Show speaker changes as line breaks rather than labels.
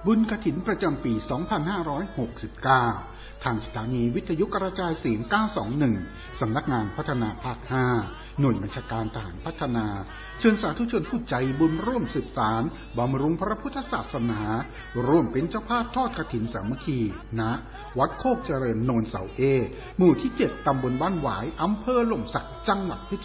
บุญกฐินประจำปี 2569 ทางสถานีวิทยุกระจายเสียง 921 สำนักงานพัฒนาภาค 5 หน่วยบัญชาการทหารพัฒนาเชิญสาธุชนผู้ใจบุญร่วมสืบสานบำรุงพระพุทธศาสนาร่วมเป็นเจ้าภาพทอดกฐินสามัคคีณวัดโคกเจริญโนนเสาเอหมู่ที่ 7 ตำบลบ้านหวายอำเภอหล่มสักจังหวัดพิ